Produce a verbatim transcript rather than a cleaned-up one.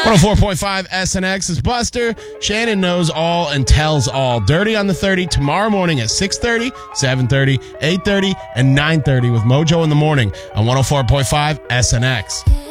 one oh four point five S N X is Buster. Shannon knows all and tells all. Dirty on the thirty tomorrow morning at six thirty, seven thirty, eight thirty, and nine thirty with Mojo in the morning on one oh four point five S N X.